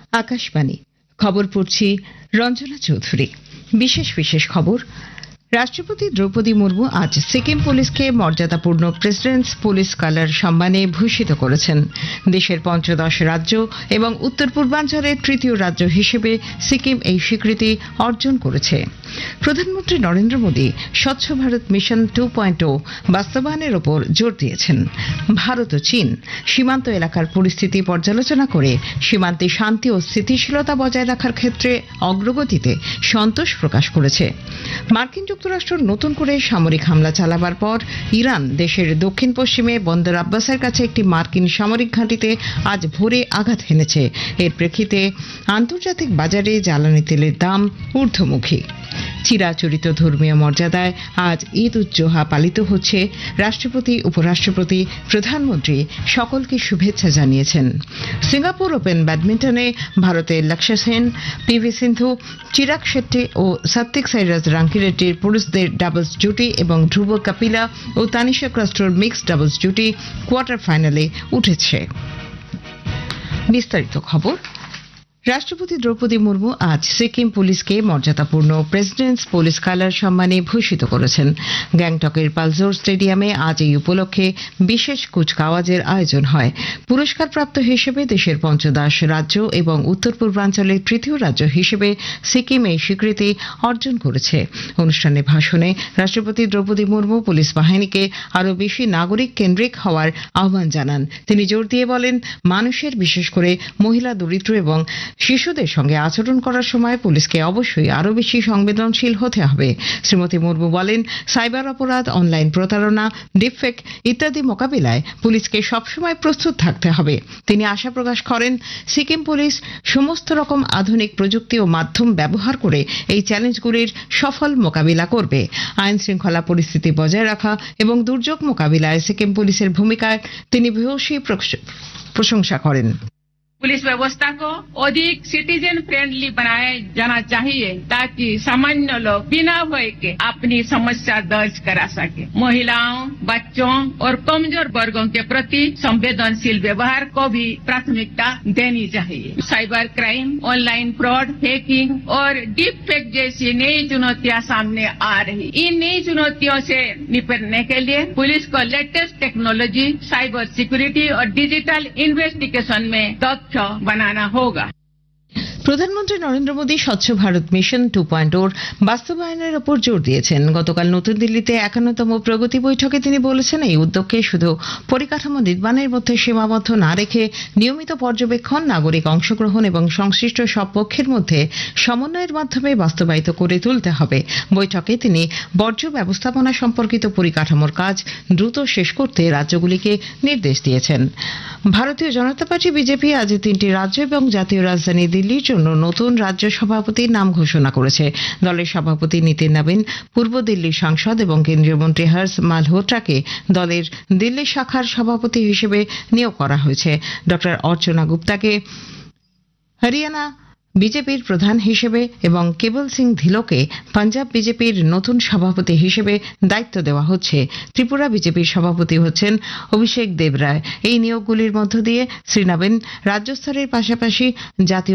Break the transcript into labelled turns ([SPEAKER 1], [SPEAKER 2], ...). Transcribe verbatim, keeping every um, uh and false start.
[SPEAKER 1] আকাশবাণী খবর পড়ছি রঞ্জনা চৌধুরী। বিশেষ বিশেষ খবর। রাষ্ট্রপতি দ্রৌপদী মুর্মু আজ সিকিম পুলিশকে মর্যাদাপূর্ণ প্রেসিডেন্টস পুলিশ কালার সম্মানে ভূষিত করেছেন। দেশের পঞ্চদশ রাজ্য এবং উত্তর পূর্বাঞ্চলের তৃতীয় রাজ্য হিসেবে সিকিম এই স্বীকৃতি অর্জন করেছে। প্রধানমন্ত্রী নরেন্দ্র মোদী স্বচ্ছ ভারত মিশন টু পয়েন্ট ও বাস্তবায়নের ওপর জোর দিয়েছেন। ভারত ও চীন সীমান্ত এলাকার পরিস্থিতি পর্যালোচনা করে সীমান্তে শান্তি ও স্থিতিশীলতা বজায় রাখার ক্ষেত্রে অগ্রগতিতে সন্তোষ প্রকাশ করেছে। মার্কিন যুক্তরাষ্ট্র নতুন করে সামরিক হামলা চালাবার পর ইরান দেশের দক্ষিণ পশ্চিমে বন্দর আব্বাসের কাছে একটি মার্কিন সামরিক ঘাঁটিতে আজ ভোরে আঘাত হেনেছে। এর প্রেক্ষিতে আন্তর্জাতিক বাজারে জ্বালানি তেলের দাম ঊর্ধ্বমুখী। চিরাচরিত ধর্মীয় মর্যাদায় আজ ঈদ উজ জোহা পালিত হচ্ছে। রাষ্ট্রপতি, উপরাষ্ট্রপতি, প্রধানমন্ত্রী সকলকে শুভেচ্ছা জানিয়েছেন। সিঙ্গাপুর ওপেন ব্যাডমিন্টনে ভারতের লক্ষ্য সেন, পিভি সিন্ধু, চিরাগ শেট্টি ও সাত্বিক সাইরাজ রাঙ্কিরেড্ডির পুরুষদের ডাবলস জুটি এবং ধ্রুব কাপিলা ও তানিশা ক্রাস্টোর মিক্সড ডাবলস জুটি কোয়ার্টার ফাইনালে উঠেছে। বিস্তারিত খবর। রাষ্ট্রপতি দ্রৌপদী মুর্মু আজ সিকিম পুলিশকে মর্যাদাপূর্ণ প্রেসিডেন্টস পুলিশ কালার সম্মানে ভূষিত করেছেন। গ্যাংটকের পালজোর স্টেডিয়ামে আজ এই উপলক্ষে বিশেষ কুচকাওয়াজের আয়োজন হয়। পুরস্কারপ্রাপ্ত হিসেবে দেশের পঞ্চদশ রাজ্য এবং উত্তর পূর্বাঞ্চলের তৃতীয় রাজ্য হিসেবে সিকিম এই স্বীকৃতি অর্জন করেছে। অনুষ্ঠানে ভাষণে রাষ্ট্রপতি দ্রৌপদী মুর্মু পুলিশ বাহিনীকে আরও বেশি নাগরিক কেন্দ্রিক হওয়ার আহ্বান জানান। তিনি জোর দিয়ে বলেন, মানুষের, বিশেষ করে মহিলা, দরিদ্র এবং শিশুদের সঙ্গে আচরণ করার সময় পুলিশকে অবশ্যই আরও বেশি সংবেদনশীল হতে হবে। শ্রীমতী মুর্মু বলেন, সাইবার অপরাধ, অনলাইন প্রতারণা, ডিপফেক ইত্যাদি মোকাবিলায় পুলিশকে সবসময় প্রস্তুত থাকতে হবে। তিনি আশা প্রকাশ করেন, সিকিম পুলিশ সমস্ত রকম আধুনিক প্রযুক্তি ও মাধ্যম ব্যবহার করে এই চ্যালেঞ্জগুলির সফল মোকাবিলা করবে। আইন শৃঙ্খলা পরিস্থিতি বজায় রাখা এবং দুর্যোগ মোকাবিলায় সিকিম পুলিশের ভূমিকায় তিনি ভূয়সী প্রশংসা করেন।
[SPEAKER 2] पुलिस व्यवस्था को अधिक सिटीजन फ्रेंडली बनाया जाना चाहिए ताकि सामान्य लोग बिना भय के अपनी समस्या दर्ज करा सके। महिलाओं, बच्चों और कमजोर वर्गों के प्रति संवेदनशील व्यवहार को भी प्राथमिकता देनी चाहिए। Cyber crime, online fraud, hacking और डीप फेक जैसी नई चुनौतियां सामने आ रही। इन नई चुनौतियों से निपटने के लिए पुलिस को लेटेस्ट टेक्नोलॉजी, साइबर सिक्योरिटी और डिजिटल इन्वेस्टिगेशन में बनाना होगा।
[SPEAKER 1] প্রধানমন্ত্রী নরেন্দ্র মোদী স্বচ্ছ ভারত মিশন টু পয়েন্ট ওর বাস্তবায়নের ওপর জোর দিয়েছেন। গতকাল নতুন দিল্লিতে একান্নতম প্রগতি বৈঠকে তিনি বলেছেন, এই উদ্যোগকে শুধু পরিকাঠামো নির্মাণের মধ্যে সীমাবদ্ধ না রেখে নিয়মিত পর্যবেক্ষণ, নাগরিক অংশগ্রহণ এবং সংশ্লিষ্ট সব পক্ষের মধ্যে সমন্বয়ের মাধ্যমে বাস্তবায়িত করে তুলতে হবে। বৈঠকে তিনি বর্জ্য ব্যবস্থাপনা সম্পর্কিত পরিকাঠামোর কাজ দ্রুত শেষ করতে রাজ্যগুলিকে নির্দেশ দিয়েছেন। ভারতীয় জনতা পার্টি বিজেপি আজ তিনটি রাজ্য এবং জাতীয় রাজধানী দিল্লির জন্য নতুন রাজ্য সভাপতির নাম ঘোষণা করেছে। দলের সভাপতি নীতিন নবীন, পূর্ব দিল্লির সাংসদ এবং কেন্দ্রীয় মন্ত্রী হর্ষ মালহোত্রাকে দলের দিল্লি শাখার সভাপতি হিসেবে নিয়োগ করা হয়েছে। ডক্টর অর্চনা গুপ্তাকে হরিয়ানা বিজেপির প্রধান হিসেবে এবং কেবল সিং ধিলোকে পাঞ্জাব বিজেপির নতুন সভাপতি হিসেবে দায়িত্ব দেওয়া হচ্ছে। ত্রিপুরা বিজেপির সভাপতি হচ্ছেন অভিষেক দেবরায়। এই নিয়োগগুলির মধ্য দিয়ে শ্রী নবীন রাজ্য স্তরের পাশাপাশি জাতীয়